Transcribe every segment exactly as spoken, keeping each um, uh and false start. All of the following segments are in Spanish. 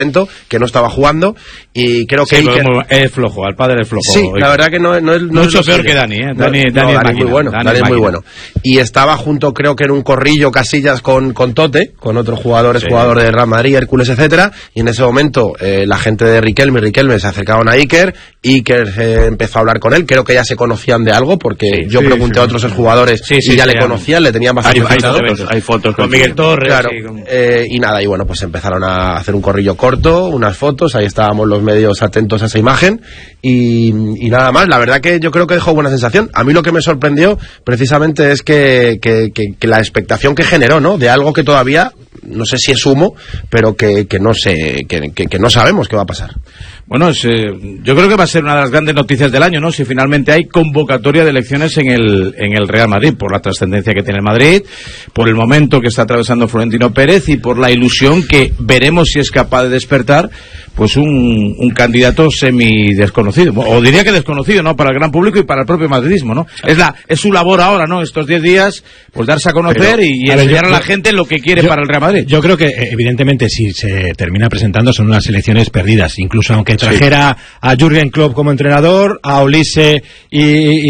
que no estaba jugando y creo que sí, Iker... es flojo, al padre es flojo. Sí, la verdad que no, no es no mucho es peor que Dani, ¿eh? Dani, no, Dani, no, es Dani muy bueno, Dani, Dani es es muy máquina. bueno. Y estaba junto, creo que en un corrillo Casillas con, con Tote, con otros jugadores, sí. jugador de Real Madrid, Hércules, etcétera, y en ese momento eh, la gente de Riquelme y Riquelme se acercaron a Iker, Iker eh, empezó a hablar con él, creo que ya se conocían de algo, porque sí, yo sí, pregunté sí, a otros sí. jugadores sí, sí, y ya sí, le conocían, le tenían bastante hay, hay fotos, hay fotos con Miguel Torres, claro, sí, como... eh, y nada, y bueno, pues empezaron a hacer un corrillo corto, unas fotos, ahí estábamos los medios atentos a esa imagen, y, y nada más. La verdad que yo creo que dejó buena sensación. A mí lo que me sorprendió precisamente es que, que, que, que la expectación que generó, ¿no? De algo que todavía, no sé si es humo, pero que, que no sé, que, que, que no sabemos qué va a pasar. Bueno, es, eh, yo creo que va a ser una de las grandes noticias del año, ¿no? Si finalmente hay convocatoria de elecciones en el en el Real Madrid, por la trascendencia que tiene el Madrid, por el momento que está atravesando Florentino Pérez y por la ilusión que veremos si es capaz de despertar pues un, un candidato semi desconocido, o diría que desconocido, ¿no? Para el gran público y para el propio madridismo, ¿no? Es la es su labor ahora, ¿no? Estos diez días, pues darse a conocer Pero, y, y a enseñar ver, yo, a la gente lo que quiere yo, para el Real Madrid. Yo creo que, evidentemente, si se termina presentando, son unas elecciones perdidas, incluso aunque trajera sí. a Jürgen Klopp como entrenador, a Olise y,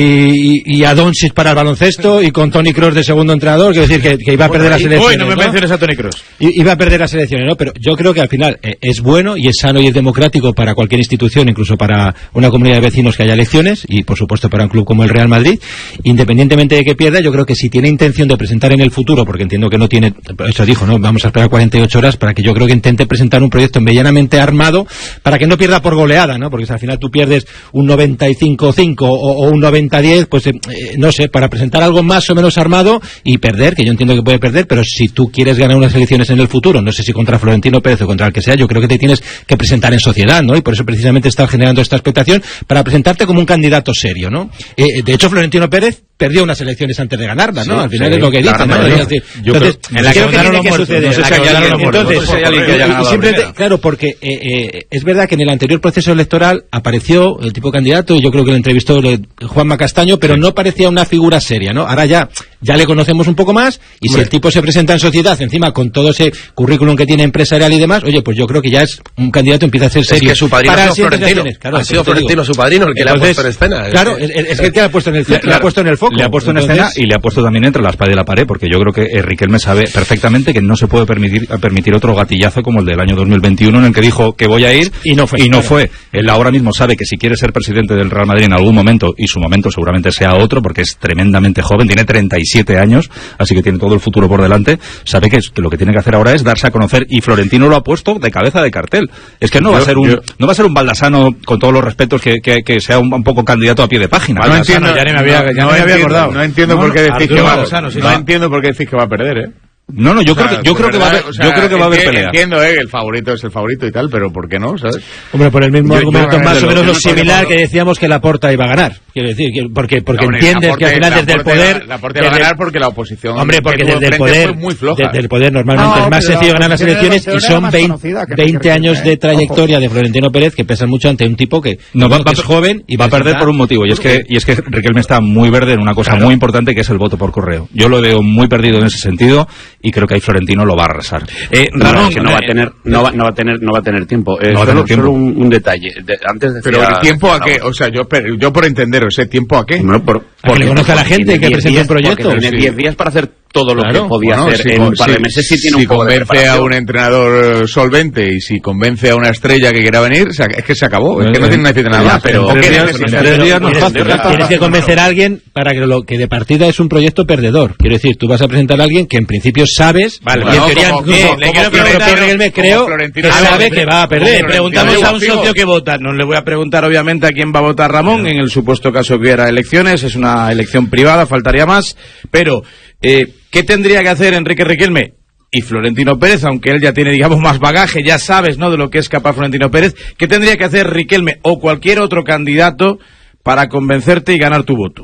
y, y a Doncic para el baloncesto, y con Toni Kroos de segundo entrenador, quiero decir que, que iba a perder las elecciones. Hoy no me ¿no? menciones a Toni Kroos. I, iba a perder las elecciones, ¿no? Pero yo creo que al final eh, es bueno y es sano y es democrático para cualquier institución, incluso para una comunidad de vecinos, que haya elecciones, y por supuesto para un club como el Real Madrid, independientemente de que pierda. Yo creo que si tiene intención de presentar en el futuro, porque entiendo que no tiene, eso dijo, ¿no? Vamos a esperar cuarenta y ocho horas para que yo creo que intente presentar un proyecto medianamente armado para que no pierda por goleada, ¿no? Porque si al final tú pierdes un noventa y cinco cinco o, o un noventa diez, pues eh, no sé, para presentar algo más o menos armado y perder, que yo entiendo que puede perder, pero si tú quieres ganar unas elecciones en el futuro, no sé si contra Florentino Pérez o contra el que sea, yo creo que te tienes que presentar en sociedad, ¿no? Y por eso precisamente está generando esta expectación, para presentarte como un candidato serio, ¿no? Eh, de hecho, Florentino Pérez perdió unas elecciones antes de ganarlas, ¿no? Sí, al final sí, es lo que dice, ¿no? Es decir, yo entonces, creo, en la creo que, que tiene que muertos, suceder. No sé si hay alguien Entonces, no sé si hay alguien que haya ganado siempre te, claro, porque eh, eh, es verdad que en el anterior proceso electoral apareció el tipo de candidato, y yo creo que lo entrevistó Juanma Castaño, pero sí. no parecía una figura seria, ¿no? Ahora ya, ya le conocemos un poco más, y Hombre. si el tipo se presenta en sociedad, encima con todo ese currículum que tiene empresarial y demás, oye, pues yo creo que ya es un candidato, empieza a ser serio. Es que su padrino para ha sido Florentino, claro, ha sido Florentino su padrino el que Entonces, le ha puesto en escena. Claro, es, es que el que le ha puesto en el, le, le ha puesto en el foco. Le ha puesto Entonces, en escena y le ha puesto también entre la espada y la pared, porque yo creo que eh, Riquelme sabe perfectamente que no se puede permitir permitir otro gatillazo como el del año dos mil veintiuno, en el que dijo que voy a ir y no fue. Y no claro. fue. Él ahora mismo sabe que si quiere ser presidente del Real Madrid en algún momento, y su momento seguramente sea otro, porque es tremendamente joven, tiene treinta y siete años, así que tiene todo el futuro por delante, sabe que, es, que lo que tiene que hacer ahora es darse a conocer, y Florentino lo ha puesto de cabeza de cartel. Es que no yo, va a ser un yo, no va a ser un Baldasano, con todos los respetos, que, que, que sea un, un poco candidato a pie de página. No entiendo, ya ni me había, ya no, ni me había entiendo, acordado. No entiendo no, por qué decís que va, Baldasano, sí, no sí. entiendo por qué decís que va a perder, ¿eh? No, no, yo o sea, creo que yo creo que va a haber, o sea, yo creo que va a haber pelea. Entiendo, eh, el favorito es el favorito y tal, pero ¿por qué no? ¿Sabes? Hombre, por el mismo yo, argumento, yo, más yo, o menos yo, lo similar que decíamos que Laporta iba a ganar. Quiero decir, que porque porque hombre, entiendes Laporte, que al final desde el poder Laporte va a ganar porque la oposición, hombre, porque desde el poder fue muy floja. Desde el poder normalmente no, es más sencillo ganar las elecciones, y son veinte años de trayectoria de Florentino Pérez que pesan mucho ante un tipo que no va, que es joven y va a perder por un motivo, y es que y es que Riquelme está muy verde en una cosa claro. muy importante, que es el voto por correo. Yo lo veo muy perdido en ese sentido, y creo que ahí Florentino lo va a arrasar. Eh, Ramón, no, es que no va a tener, no va, no va a tener, no va a tener tiempo. Eh, no solo, tener tiempo. solo un, un detalle. De, antes decía, pero el tiempo a qué, o sea, yo, yo por entender ese tiempo a qué. No, por, a que le conozca a la gente que presente un proyecto. Porque tiene diez días para hacer todo lo claro, que podía bueno, hacer si, en un par si, de meses. Si tiene si un poco convence de a un entrenador solvente, y si convence a una estrella que quiera venir, es que se acabó. Es que no tiene necesidad nada más. Pero tienes que convencer a alguien para que lo que de partida es un proyecto perdedor. Quiero decir, tú vas a presentar a alguien que en principio sabes, vale, y en teoría le quiero preguntar, me creo que sabe que va a perder. Le preguntamos a un socio que vota. No le voy a preguntar obviamente a quién va a votar Ramón, en el supuesto caso que hubiera elecciones. Es una elección privada, faltaría más, pero eh, ¿qué tendría que hacer Enrique Riquelme y Florentino Pérez, aunque él ya tiene, digamos, más bagaje, ya sabes, ¿no?, de lo que es capaz Florentino Pérez? ¿Qué tendría que hacer Riquelme o cualquier otro candidato para convencerte y ganar tu voto?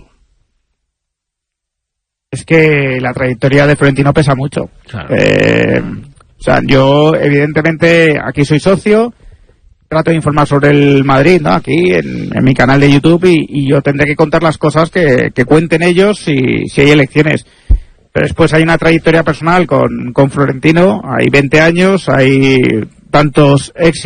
Es que la trayectoria de Florentino pesa mucho. Claro. Eh, o sea, yo, evidentemente, aquí soy socio, trato de informar sobre el Madrid, ¿no?, aquí en, en mi canal de YouTube, y, y yo tendré que contar las cosas que, que cuenten ellos si, si hay elecciones. Pero después hay una trayectoria personal con, con Florentino, hay veinte años, hay tantos éxitos